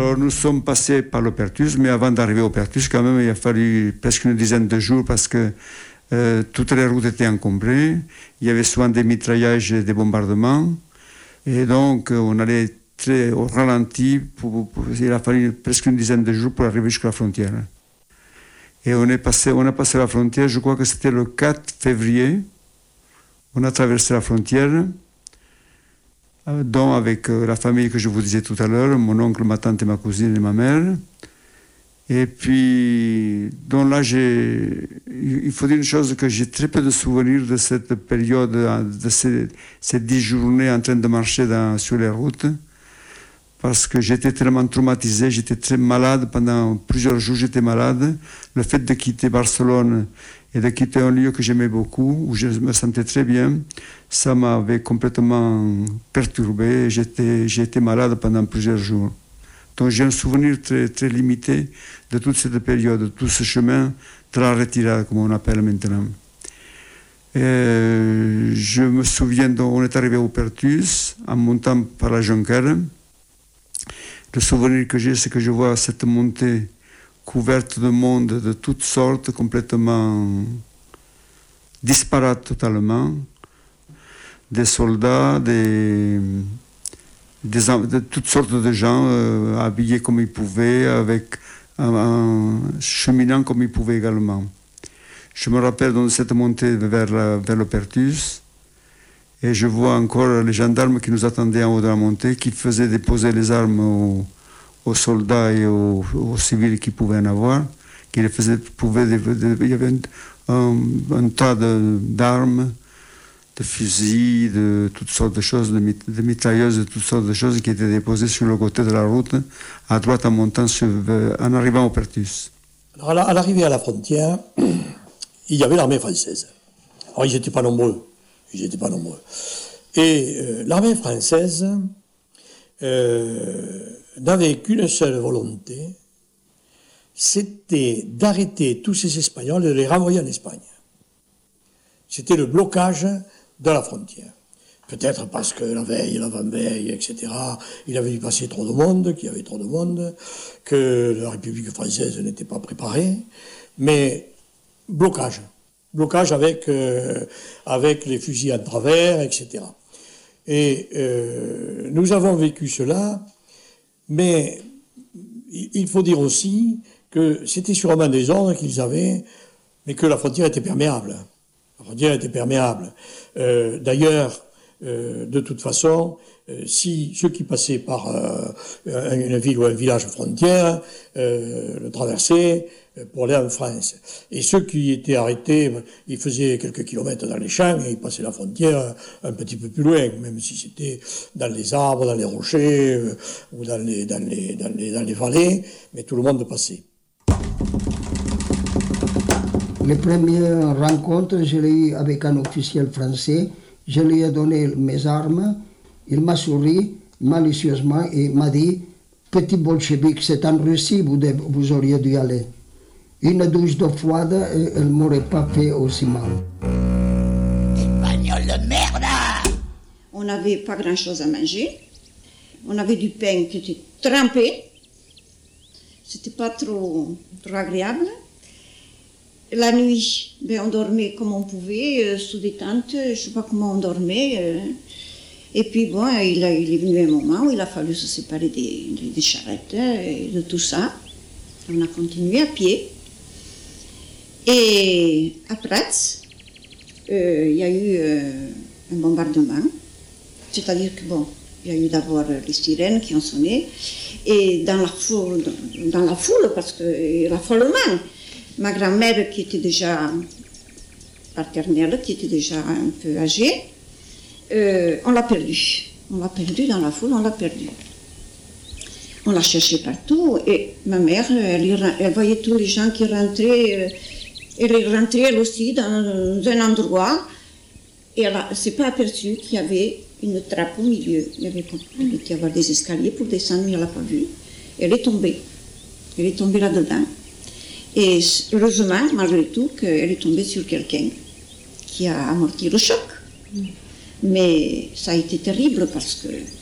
Alors nous sommes passés par le Perthus, mais avant d'arriver au Perthus, quand même, il a fallu presque une dizaine de jours parce que toutes les routes étaient encombrées. Il y avait souvent des mitraillages et des bombardements. Et donc, on allait très au ralenti. Il a fallu presque une dizaine de jours pour arriver jusqu'à la frontière. Et on a passé la frontière, je crois que c'était le 4 février. On a traversé la frontière, dont avec la famille que je vous disais tout à l'heure, mon oncle, ma tante et ma cousine et ma mère. Et puis, donc là, il faut dire une chose, que j'ai très peu de souvenirs de cette période, de ces 10 journées en train de marcher sur les routes, parce que j'étais tellement traumatisé, j'étais très malade, pendant plusieurs jours j'étais malade. Le fait de quitter Barcelone et de quitter un lieu que j'aimais beaucoup, où je me sentais très bien, ça m'avait complètement perturbé. J'ai été malade pendant plusieurs jours. Donc j'ai un souvenir très, très limité de toute cette période, de tout ce chemin de la retirade, comme on appelle maintenant. Je me souviens, donc, on est arrivé au Perthus, en montant par la Jonquère. Le souvenir que j'ai, c'est que je vois cette montée couverte de monde de toutes sortes, complètement disparate totalement. Des soldats, de toutes sortes de gens habillés comme ils pouvaient, cheminant comme ils pouvaient également. Je me rappelle de cette montée vers le Perthus, et je vois encore les gendarmes qui nous attendaient en haut de la montée, qui faisaient déposer les armes aux soldats et aux civils qui pouvaient en avoir, il y avait un tas d'armes, de fusils, de toutes sortes de choses, de mitrailleuses, de toutes sortes de choses qui étaient déposées sur le côté de la route, à droite en montant, en arrivant au Perthus. Alors à l'arrivée à la frontière, il y avait l'armée française. Alors ils n'étaient pas nombreux. Et l'armée française n'avait qu'une seule volonté, c'était d'arrêter tous ces Espagnols et de les renvoyer en Espagne. C'était le blocage de la frontière. Peut-être parce que la veille, l'avant-veille, etc., il avait dû passer trop de monde, qu'il y avait trop de monde, que la République française n'était pas préparée, mais blocage. Blocage avec les fusils en travers, etc. Et nous avons vécu cela, mais il faut dire aussi que c'était sûrement des ordres qu'ils avaient, mais que la frontière était perméable. La frontière était perméable. D'ailleurs, de toute façon, si ceux qui passaient par une ville ou un village frontière le traversaient pour aller en France. Et ceux qui étaient arrêtés, ils faisaient quelques kilomètres dans les champs et ils passaient la frontière un petit peu plus loin, même si c'était dans les arbres, dans les rochers ou dans les vallées, mais tout le monde passait. Les premières rencontres, je l'ai eu avec un officiel français. Je lui ai donné mes armes. Il m'a souri malicieusement et m'a dit « Petit bolchevique, c'est en Russie, vous auriez dû aller. » Une douche d'eau froide, elle ne m'aurait pas fait aussi mal. Espagnol de merde! On n'avait pas grand-chose à manger. On avait du pain qui était trempé. C'était pas trop agréable. La nuit, on dormait comme on pouvait, sous des tentes, je ne sais pas comment on dormait. Et puis bon, il est venu un moment où il a fallu se séparer des charrettes et de tout ça. On a continué à pied. Et à Prats, il y a eu un bombardement. C'est-à-dire que bon, il y a eu d'abord les sirènes qui ont sonné. Et dans la foule parce que l'affolement, ma grand-mère qui était déjà paternelle, qui était déjà un peu âgée, on l'a perdue. On l'a perdue dans la foule, on l'a perdue. On l'a cherchée partout et ma mère, elle voyait tous les gens qui rentraient. Elle est rentrée elle aussi dans un endroit et elle ne s'est pas aperçue qu'il y avait une trappe au milieu. Il devait y avoir des escaliers pour descendre, mais elle n'a pas vu. Elle est tombée. Elle est tombée là-dedans. Et heureusement, malgré tout, qu'elle est tombée sur quelqu'un qui a amorti le choc. Mais ça a été terrible parce que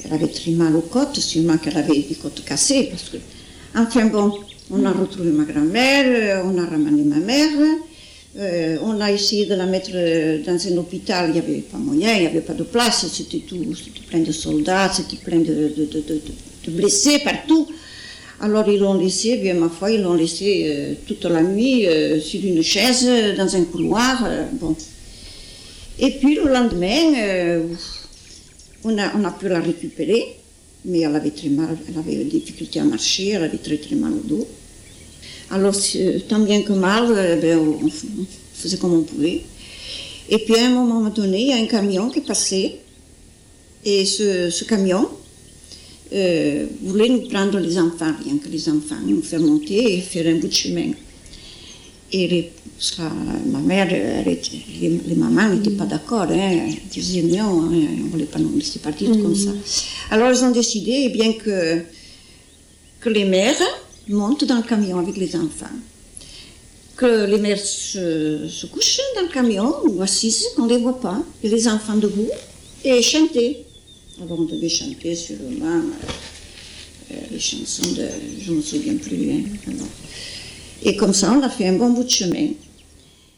elle avait très mal aux côtes, sûrement qu'elle avait des côtes cassées. Parce que... Enfin bon, on a retrouvé ma grand-mère, on a ramené ma mère, on a essayé de la mettre dans un hôpital, il n'y avait pas moyen, il n'y avait pas de place, c'était plein de soldats, c'était plein de blessés partout. Alors ils l'ont laissé, bien ma foi, ils l'ont laissé toute la nuit sur une chaise, dans un couloir. Bon. Et puis le lendemain, on a pu la récupérer, mais elle avait très mal, elle avait des difficultés à marcher, elle avait très très mal au dos. Alors tant bien que mal, on faisait comme on pouvait. Et puis à un moment donné, il y a un camion qui est passé, et ce camion voulait nous prendre les enfants, rien que les enfants, nous faire monter et faire un bout de chemin. Et ma mère, les mamans n'étaient pas d'accord, hein, elles disaient non, on ne voulait pas nous laisser partir comme ça. Alors elles ont décidé bien que les mères montent dans le camion avec les enfants, que les mères se couchent dans le camion ou assises, on ne les voit pas, et les enfants debout, et chanter. Alors on devait chanter sûrement les chansons de... je ne me souviens plus. Hein, alors. Et comme ça, on a fait un bon bout de chemin.